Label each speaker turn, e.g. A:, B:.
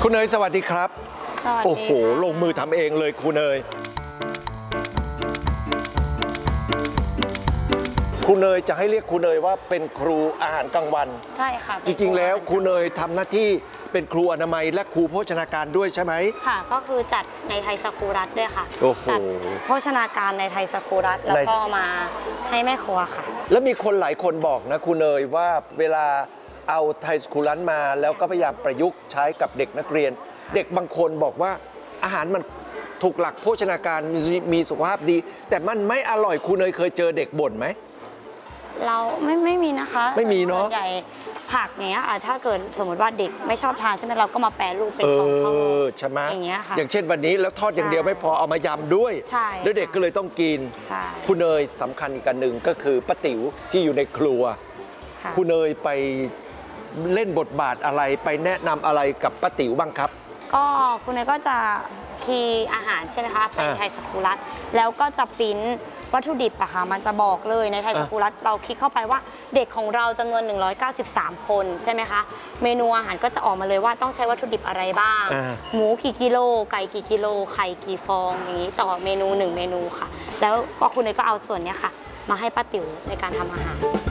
A: คุณเนยสวัสดีครับ
B: สวัสดีค่ะ
A: โอ้โหลงมือทำเองเลยคุณเนยคุณเนยจะให้เรียกคุณเนยว่าเป็นครูอาหารกลางวัน
B: ใช่ค่ะ
A: จริงๆแล้วคุณเนยทำหน้าที่เป็นครูอนามัยและครูโภชนาการด้วยใช่ไหม
B: ค่ะก็คือจัดในไทยสกูรัตด้วยค่ะ
A: โอ้โห
B: จัดโภชนาการในไทยสกูรัตแล้วก็มาให้แม่ครัวค่ะ
A: แล้วมีคนหลายคนบอกนะคุณเนยว่าเวลาเอาไทยสคูลันมาแล้วก็พยายามประยุกต์ใช้กับเด็กนักเรียน เด็กบางคนบอกว่าอาหารมันถูกหลักโภชนาการมีสุขภาพดี แต่มันไม่อร่อยคุณเนยเคยเจอเด็กบ่นไหม
B: เราไม่มีนะคะ
A: ไม่มีเนาะ
B: ส่วนใหญ่ผักเนี้ยถ้าเกิดสมมติว่าเด็กไม่ชอบทานใช่ไหมเราก็มาแปรรูปเป็นของทอด
A: ใช่ไหม
B: อย่างเงี้ยค่ะ
A: อย่างเช่นวันนี้แล้วทอดอย่างเดียวไม่พอเอามายำด้วย
B: ใช่
A: แล้วเด็กก็เลยต้องกิน
B: ใช่
A: คุณเนยสำคัญอีกอันหนึ่งก็คือป้าติ๋วที่อยู่ในครัวคุณเนยไปเล่นบทบาทอะไรไปแนะนำอะไรกับป้าติ๋วบ้างครับ
B: ก็คุณเนยก็จะคีย์อาหารใช่ไหมคะเป็นไทยสกูรัตแล้วก็จะปิ้นวัตถุดิบอะค่ะมันจะบอกเลยในไทยสกูรัตเราคลิกเข้าไปว่าเด็กของเราจำนวน 193 คนใช่ไหมคะเมนูอาหารก็จะออกมาเลยว่าต้องใช้วัตถุดิบอะไรบ้างหมูกี่กิโลไก่กี่กิโลไข่กี่ฟองอย่างนี้ต่อเมนู1 เมนูค่ะแล้วก็คุณเนยก็เอาส่วนนี้ค่ะมาให้ป้าติ๋วในการทำอาหาร